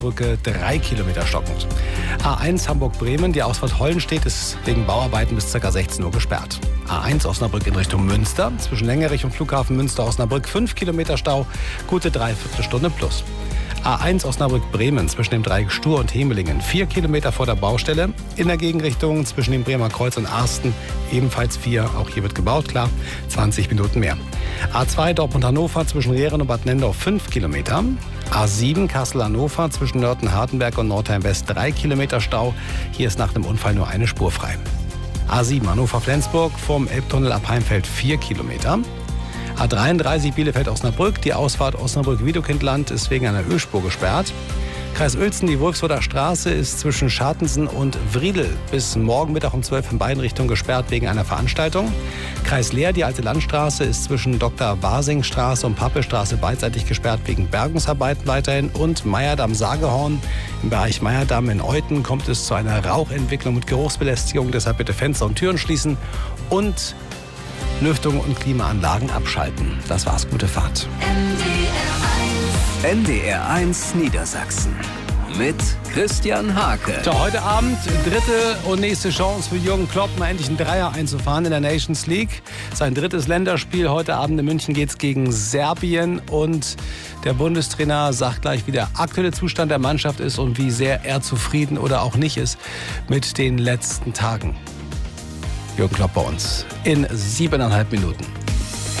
Brücke 3 Kilometer stockend. A1 Hamburg-Bremen, die Ausfahrt Hollenstedt ist wegen Bauarbeiten bis ca. 16 Uhr gesperrt. A1 Osnabrück in Richtung Münster, zwischen Längerich und Flughafen Münster-Osnabrück 5 Kilometer Stau, gute Dreiviertelstunde plus. A1 Osnabrück-Bremen zwischen dem Dreieck Stur und Hemelingen 4 Kilometer vor der Baustelle. In der Gegenrichtung zwischen dem Bremer Kreuz und Arsten ebenfalls 4. Auch hier wird gebaut, klar, 20 Minuten mehr. A2 Dortmund-Hannover zwischen Rehren und Bad Nendorf 5 Kilometer. A7 Kassel-Hannover zwischen Nörten-Hardenberg und Nordheim-West 3 Kilometer Stau. Hier ist nach dem Unfall nur eine Spur frei. A7 Hannover-Flensburg vom Elbtunnel ab Heimfeld 4 Kilometer. A33 Bielefeld-Osnabrück, die Ausfahrt Osnabrück-Wiedekindland ist wegen einer Ölspur gesperrt. Kreis Uelzen, die Wolfsburger Straße ist zwischen Schartensen und Wriedel bis morgen Mittag um 12 in beiden Richtungen gesperrt wegen einer Veranstaltung. Kreis Leer, die Alte Landstraße ist zwischen Dr. Wasing-Straße und Pappelstraße beidseitig gesperrt wegen Bergungsarbeiten weiterhin. Und Meyerdamm-Sagehorn im Bereich Meyerdamm in Euthen kommt es zu einer Rauchentwicklung mit Geruchsbelästigung. Deshalb bitte Fenster und Türen schließen und Lüftung und Klimaanlagen abschalten. Das war's, gute Fahrt. NDR1 Niedersachsen mit Christian Hake. So, heute Abend dritte und nächste Chance für Jürgen Klopp, mal endlich einen Dreier einzufahren in der Nations League. Sein drittes Länderspiel. Heute Abend in München geht's gegen Serbien. Und der Bundestrainer sagt gleich, wie der aktuelle Zustand der Mannschaft ist und wie sehr er zufrieden oder auch nicht ist mit den letzten Tagen. Jürgen Klopp bei uns in 7,5 Minuten.